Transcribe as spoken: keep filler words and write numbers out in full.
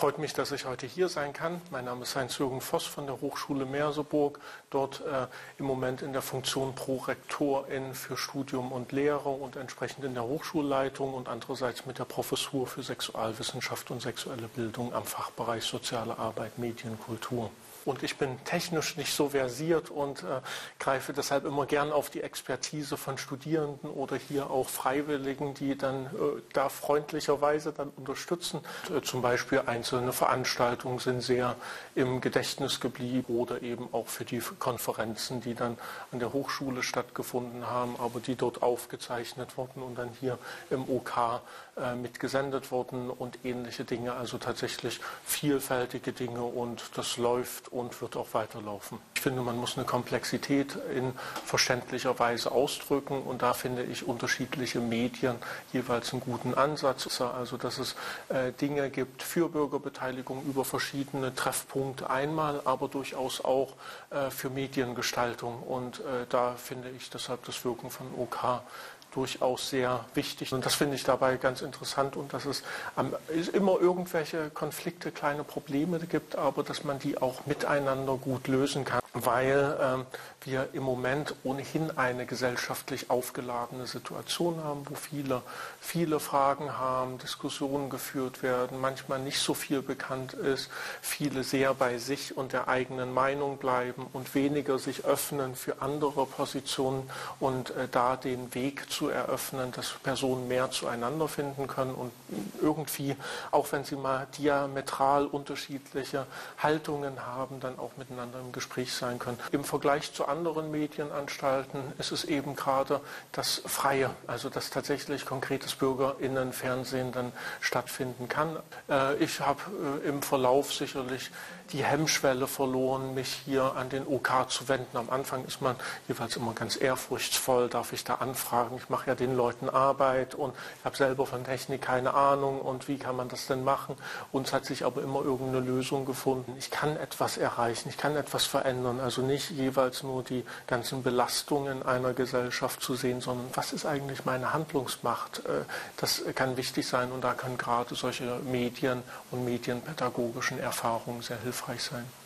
freut mich, dass ich heute hier sein kann. Mein Name ist Heinz-Jürgen Voss von der Hochschule Merseburg, dort äh, im Moment in der Funktion Prorektorin für Studium und Lehre und entsprechend in der Hochschulleitung und andererseits mit der Professur für Sexualwissenschaft und sexuelle Bildung am Fachbereich Soziale Arbeit, Medien, Kultur. Und ich bin technisch nicht so versiert und äh, greife deshalb immer gern auf die Expertise von Studierenden oder hier auch Freiwilligen, die dann äh, da freundlicherweise dann unterstützen. Äh, zum Beispiel einzelne Veranstaltungen sind sehr im Gedächtnis geblieben oder eben auch für die Konferenzen, die dann an der Hochschule stattgefunden haben, aber die dort aufgezeichnet wurden und dann hier im O K äh, mitgesendet wurden und ähnliche Dinge. Also tatsächlich vielfältige Dinge und das läuft und wird auch weiterlaufen. Ich finde, man muss eine Komplexität in verständlicher Weise ausdrücken und da finde ich unterschiedliche Medien jeweils einen guten Ansatz. Also, dass es äh, Dinge gibt für Bürgerbeteiligung über verschiedene Treffpunkte einmal, aber durchaus auch äh, für Mediengestaltung und äh, da finde ich deshalb das Wirken von O K durchaus sehr wichtig. Und das finde ich dabei ganz interessant und dass es ähm, immer irgendwelche Konflikte, kleine Probleme gibt, aber dass man die auch miteinander gut lösen kann, weil ähm, wir im Moment ohnehin eine gesellschaftlich aufgeladene Situation haben, wo viele, viele Fragen haben, Diskussionen geführt werden, manchmal nicht so viel bekannt ist, viele sehr bei sich und der eigenen Meinung bleiben und weniger sich öffnen für andere Positionen und äh, da den Weg zu eröffnen, dass Personen mehr zueinander finden können und irgendwie, auch wenn sie mal diametral unterschiedliche Haltungen haben, dann auch miteinander im Gespräch sein können. Im Vergleich zu anderen Medienanstalten ist es eben gerade das Freie, also dass tatsächlich konkretes BürgerInnenfernsehen dann stattfinden kann. Äh, ich habe äh, im Verlauf sicherlich die Hemmschwelle verloren, mich hier an den O K zu wenden. Am Anfang ist man jeweils immer ganz ehrfurchtsvoll, darf ich da anfragen? Ich mache ja den Leuten Arbeit und ich habe selber von Technik keine Ahnung und wie kann man das denn machen? Uns hat sich aber immer irgendeine Lösung gefunden. Ich kann etwas erreichen, ich kann etwas verändern, also nicht jeweils nur die ganzen Belastungen einer Gesellschaft zu sehen, sondern was ist eigentlich meine Handlungsmacht? Das kann wichtig sein und da können gerade solche Medien und medienpädagogischen Erfahrungen sehr hilfreich sein.